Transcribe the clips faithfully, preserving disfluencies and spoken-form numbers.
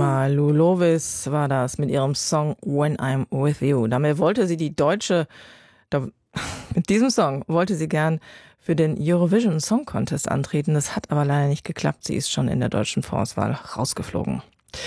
Paloma Lulovic war das mit ihrem Song When I'm With You. Damit wollte sie die deutsche, mit diesem Song wollte sie gern für den Eurovision Song Contest antreten. Das hat aber leider nicht geklappt. Sie ist schon in der deutschen Vorauswahl rausgeflogen.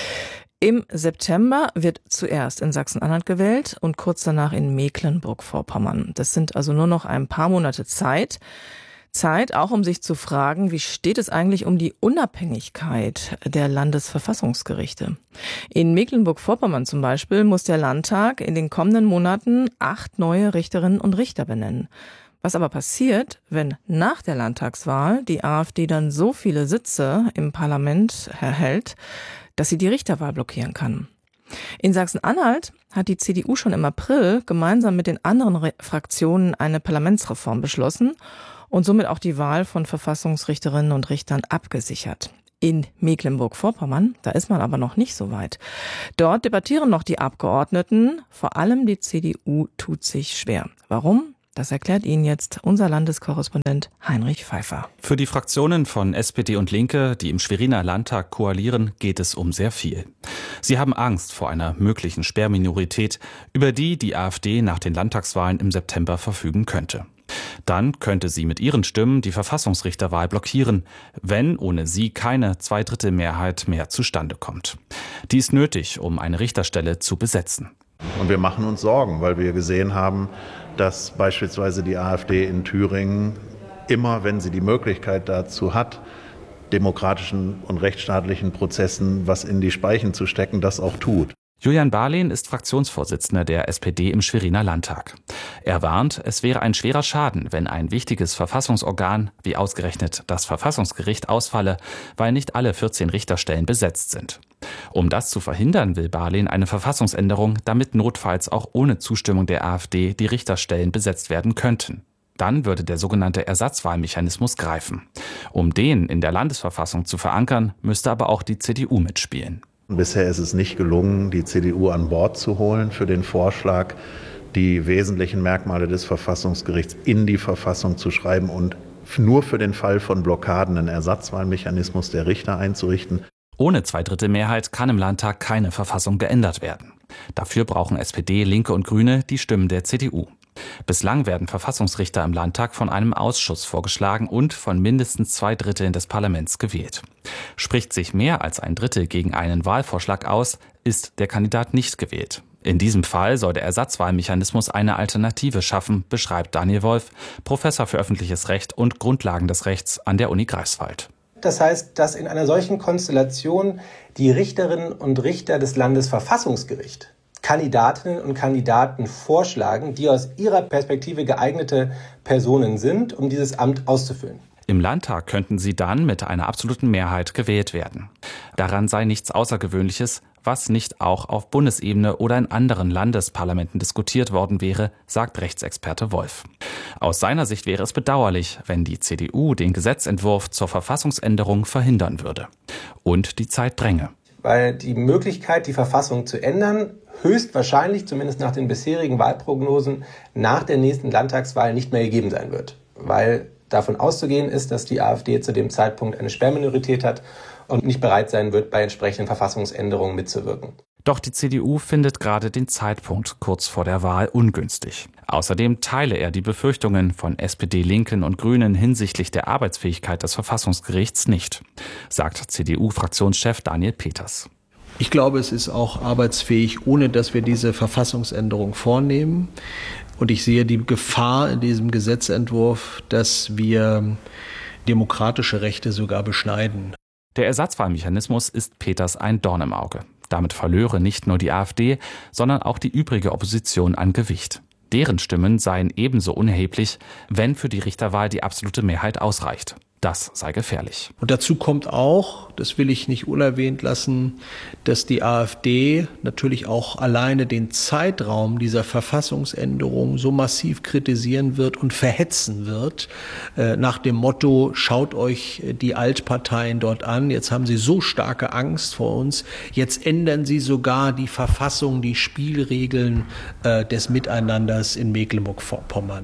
Im September wird zuerst in Sachsen-Anhalt gewählt und kurz danach in Mecklenburg-Vorpommern. Das sind also nur noch ein paar Monate Zeit. Zeit, auch um sich zu fragen, wie steht es eigentlich um die Unabhängigkeit der Landesverfassungsgerichte? In Mecklenburg-Vorpommern zum Beispiel muss der Landtag in den kommenden Monaten acht neue Richterinnen und Richter benennen. Was aber passiert, wenn nach der Landtagswahl die AfD dann so viele Sitze im Parlament erhält, dass sie die Richterwahl blockieren kann? In Sachsen-Anhalt hat die C D U schon im April gemeinsam mit den anderen Re- Fraktionen eine Parlamentsreform beschlossen und somit auch die Wahl von Verfassungsrichterinnen und Richtern abgesichert. In Mecklenburg-Vorpommern, da ist man aber noch nicht so weit. Dort debattieren noch die Abgeordneten, vor allem die C D U tut sich schwer. Warum? Das erklärt Ihnen jetzt unser Landeskorrespondent Heinrich Pfeiffer. Für die Fraktionen von S P D und Linke, die im Schweriner Landtag koalieren, geht es um sehr viel. Sie haben Angst vor einer möglichen Sperrminorität, über die die AfD nach den Landtagswahlen im September verfügen könnte. Dann könnte sie mit ihren Stimmen die Verfassungsrichterwahl blockieren, wenn ohne sie keine Zweidrittelmehrheit mehr zustande kommt. Die ist nötig, um eine Richterstelle zu besetzen. Und wir machen uns Sorgen, weil wir gesehen haben, dass beispielsweise die AfD in Thüringen immer, wenn sie die Möglichkeit dazu hat, demokratischen und rechtsstaatlichen Prozessen was in die Speichen zu stecken, das auch tut. Julian Barlehn ist Fraktionsvorsitzender der S P D im Schweriner Landtag. Er warnt, es wäre ein schwerer Schaden, wenn ein wichtiges Verfassungsorgan, wie ausgerechnet das Verfassungsgericht, ausfalle, weil nicht alle vierzehn Richterstellen besetzt sind. Um das zu verhindern, will Barlehn eine Verfassungsänderung, damit notfalls auch ohne Zustimmung der AfD die Richterstellen besetzt werden könnten. Dann würde der sogenannte Ersatzwahlmechanismus greifen. Um den in der Landesverfassung zu verankern, müsste aber auch die C D U mitspielen. Bisher ist es nicht gelungen, die C D U an Bord zu holen für den Vorschlag, die wesentlichen Merkmale des Verfassungsgerichts in die Verfassung zu schreiben und nur für den Fall von Blockaden einen Ersatzwahlmechanismus der Richter einzurichten. Ohne Zweidrittelmehrheit kann im Landtag keine Verfassung geändert werden. Dafür brauchen S P D, Linke und Grüne die Stimmen der C D U. Bislang werden Verfassungsrichter im Landtag von einem Ausschuss vorgeschlagen und von mindestens zwei Dritteln des Parlaments gewählt. Spricht sich mehr als ein Drittel gegen einen Wahlvorschlag aus, ist der Kandidat nicht gewählt. In diesem Fall soll der Ersatzwahlmechanismus eine Alternative schaffen, beschreibt Daniel Wolf, Professor für öffentliches Recht und Grundlagen des Rechts an der Uni Greifswald. Das heißt, dass in einer solchen Konstellation die Richterinnen und Richter des Landesverfassungsgerichts Kandidatinnen und Kandidaten vorschlagen, die aus ihrer Perspektive geeignete Personen sind, um dieses Amt auszufüllen. Im Landtag könnten sie dann mit einer absoluten Mehrheit gewählt werden. Daran sei nichts Außergewöhnliches, was nicht auch auf Bundesebene oder in anderen Landesparlamenten diskutiert worden wäre, sagt Rechtsexperte Wolf. Aus seiner Sicht wäre es bedauerlich, wenn die C D U den Gesetzentwurf zur Verfassungsänderung verhindern würde. Und die Zeit dränge. Weil die Möglichkeit, die Verfassung zu ändern, höchstwahrscheinlich, zumindest nach den bisherigen Wahlprognosen, nach der nächsten Landtagswahl nicht mehr gegeben sein wird. Weil davon auszugehen ist, dass die AfD zu dem Zeitpunkt eine Sperrminorität hat und nicht bereit sein wird, bei entsprechenden Verfassungsänderungen mitzuwirken. Doch die C D U findet gerade den Zeitpunkt kurz vor der Wahl ungünstig. Außerdem teile er die Befürchtungen von S P D, Linken und Grünen hinsichtlich der Arbeitsfähigkeit des Verfassungsgerichts nicht, sagt C D U-Fraktionschef Daniel Peters. Ich glaube, es ist auch arbeitsfähig, ohne dass wir diese Verfassungsänderung vornehmen. Und ich sehe die Gefahr in diesem Gesetzentwurf, dass wir demokratische Rechte sogar beschneiden. Der Ersatzwahlmechanismus ist Peters ein Dorn im Auge. Damit verlöre nicht nur die AfD, sondern auch die übrige Opposition an Gewicht. Deren Stimmen seien ebenso unerheblich, wenn für die Richterwahl die absolute Mehrheit ausreicht. Das sei gefährlich. Und dazu kommt auch, das will ich nicht unerwähnt lassen, dass die AfD natürlich auch alleine den Zeitraum dieser Verfassungsänderung so massiv kritisieren wird und verhetzen wird, äh, nach dem Motto, schaut euch die Altparteien dort an, jetzt haben sie so starke Angst vor uns, jetzt ändern sie sogar die Verfassung, die Spielregeln äh, des Miteinanders in Mecklenburg-Vorpommern.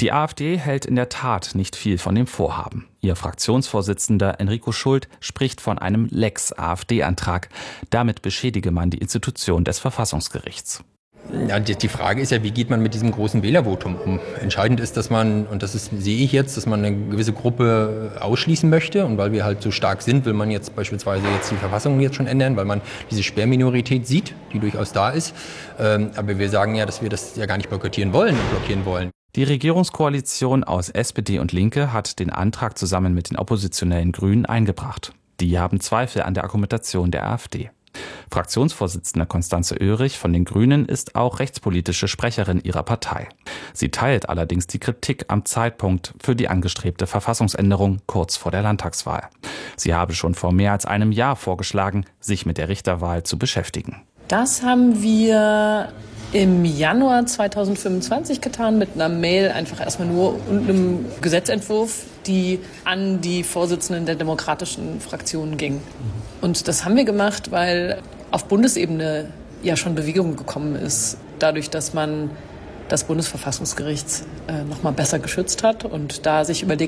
Die AfD hält in der Tat nicht viel von dem Vorhaben. Ihr Fraktionsvorsitzender Enrico Schult spricht von einem Lex-AfD-Antrag. Damit beschädige man die Institution des Verfassungsgerichts. Ja, die Frage ist ja, wie geht man mit diesem großen Wählervotum um? Entscheidend ist, dass man, und das ist, sehe ich jetzt, dass man eine gewisse Gruppe ausschließen möchte. Und weil wir halt so stark sind, will man jetzt beispielsweise jetzt die Verfassung jetzt schon ändern, weil man diese Sperrminorität sieht, die durchaus da ist. Aber wir sagen ja, dass wir das ja gar nicht boykottieren wollen und blockieren wollen. Die Regierungskoalition aus S P D und Linke hat den Antrag zusammen mit den oppositionellen Grünen eingebracht. Die haben Zweifel an der Argumentation der AfD. Fraktionsvorsitzende Constanze Oehrig von den Grünen ist auch rechtspolitische Sprecherin ihrer Partei. Sie teilt allerdings die Kritik am Zeitpunkt für die angestrebte Verfassungsänderung kurz vor der Landtagswahl. Sie habe schon vor mehr als einem Jahr vorgeschlagen, sich mit der Richterwahl zu beschäftigen. Das haben wir im Januar zweitausendfünfundzwanzig getan mit einer Mail, einfach erstmal nur und einem Gesetzentwurf, die an die Vorsitzenden der demokratischen Fraktionen ging. Und das haben wir gemacht, weil auf Bundesebene ja schon Bewegung gekommen ist, dadurch, dass man das Bundesverfassungsgericht äh, noch mal besser geschützt hat und da sich überlegt